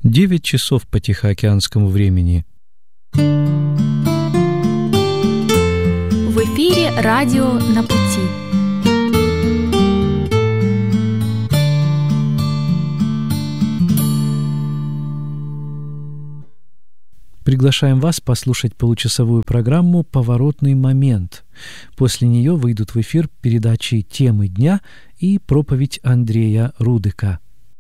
9 часов по тихоокеанскому времени. В эфире радио «На пути». Приглашаем вас послушать получасовую программу «Поворотный момент». После нее выйдут в эфир передачи «Темы дня» и проповедь Андрея Рудыка.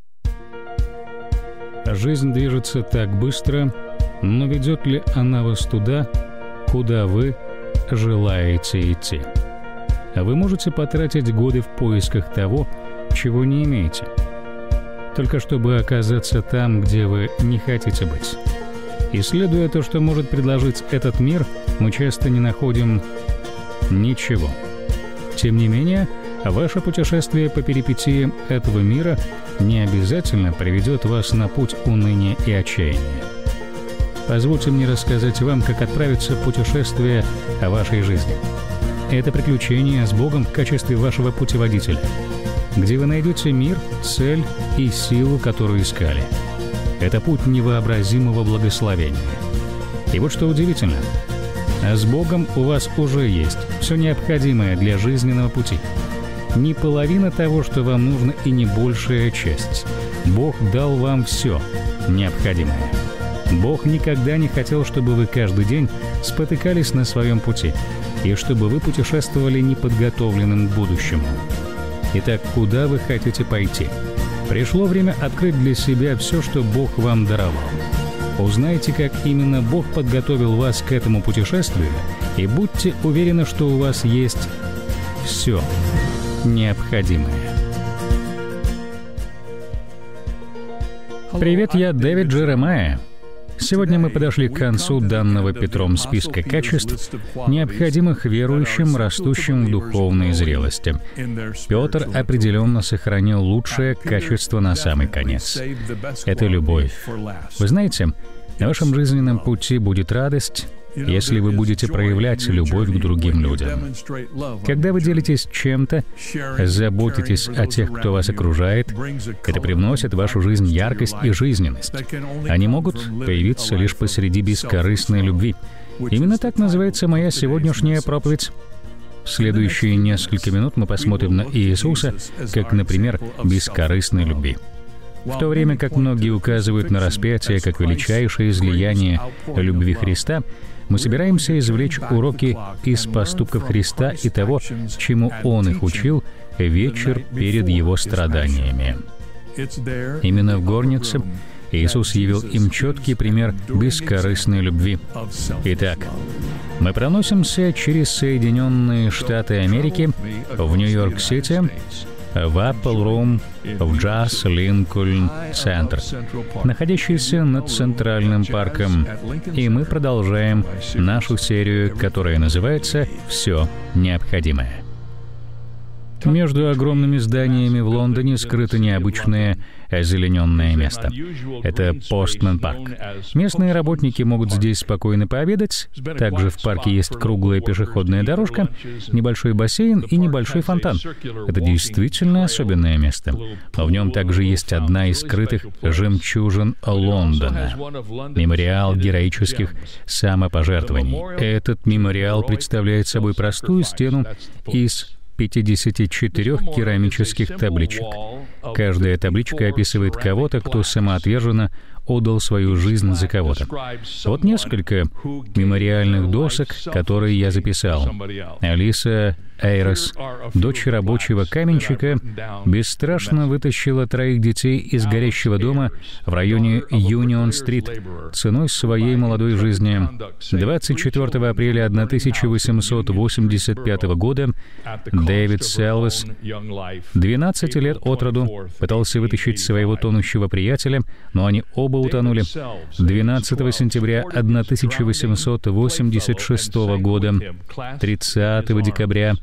Жизнь движется так быстро, но ведет ли она вас туда, куда вы желаете идти? Вы можете потратить годы в поисках того, чего не имеете, только чтобы оказаться там, где вы не хотите быть. Исследуя то, что может предложить этот мир, мы часто не находим ничего. Тем не менее, ваше путешествие по перипетиям этого мира не обязательно приведет вас на путь уныния и отчаяния. Позвольте мне рассказать вам, как отправиться в путешествие о вашей жизни. Это приключение с Богом в качестве вашего путеводителя, где вы найдете мир, цель и силу, которую искали. Это путь невообразимого благословения. И вот что удивительно. С Богом у вас уже есть все необходимое для жизненного пути. Не половина того, что вам нужно, и не большая часть. Бог дал вам все необходимое. Бог никогда не хотел, чтобы вы каждый день спотыкались на своем пути, и чтобы вы путешествовали неподготовленным к будущему. Итак, куда вы хотите пойти? Пришло время открыть для себя все, что Бог вам даровал. Узнайте, как именно Бог подготовил вас к этому путешествию, и будьте уверены, что у вас есть все необходимое. Привет, я Дэвид Джеремайя. Сегодня мы подошли к концу данного Петром списка качеств, необходимых верующим, растущим в духовной зрелости. Петр определенно сохранил лучшее качество на самый конец. Это любовь. Вы знаете, на вашем жизненном пути будет радость, если вы будете проявлять любовь к другим людям. Когда вы делитесь чем-то, заботитесь о тех, кто вас окружает, это привносит в вашу жизнь яркость и жизненность. Они могут появиться лишь посреди бескорыстной любви. Именно так называется моя сегодняшняя проповедь. В следующие несколько минут мы посмотрим на Иисуса как, например, бескорыстной любви. В то время как многие указывают на распятие как величайшее излияние любви Христа, мы собираемся извлечь уроки из поступков Христа и того, чему Он их учил вечер перед Его страданиями. Именно в горнице Иисус явил им четкий пример бескорыстной любви. Итак, мы проносимся через Соединенные Штаты Америки в Нью-Йорк-Сити, в Apple Room, в Джаз Линкольн Центр, находящийся над Центральным парком. И мы продолжаем нашу серию, которая называется «Все необходимое». Между огромными зданиями в Лондоне скрыто необычное озелененное место. Это Постмен парк. Местные работники могут здесь спокойно пообедать. Также в парке есть круглая пешеходная дорожка, небольшой бассейн и небольшой фонтан. Это действительно особенное место. В нем также есть одна из скрытых жемчужин Лондона — мемориал героических самопожертвований. Этот мемориал представляет собой простую стену из 54 керамических табличек. Каждая табличка описывает кого-то, кто самоотверженно отдал свою жизнь за кого-то. Вот несколько мемориальных досок, которые я записал. Алиса Эйрос, дочь рабочего каменщика, бесстрашно вытащила 3 детей из горящего дома в районе Юнион-стрит ценой своей молодой жизни. 24 апреля 1885 года Дэвид Селвис, 12 лет от роду, пытался вытащить своего тонущего приятеля, но они оба утонули. 12 сентября 1886 года, 30 декабря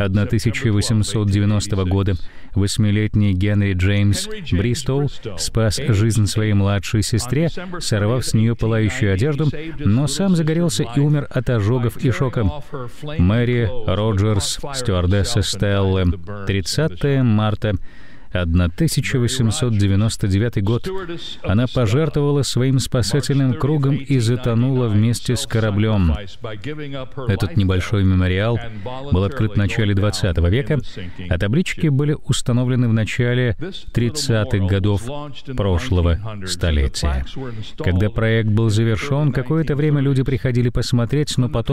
1890 года 8-летний Генри Джеймс Бристоу спас жизнь своей младшей сестре, сорвав с нее пылающую одежду, но сам загорелся и умер от ожогов и шока. Мэри Роджерс, стюардесса Стеллы, 30 марта 1899 год она пожертвовала своим спасательным кругом и затонула вместе с кораблем. Этот небольшой мемориал был открыт в начале XX века, а таблички были установлены в начале 30-х годов прошлого столетия. Когда проект был завершен, какое-то время люди приходили посмотреть, но потом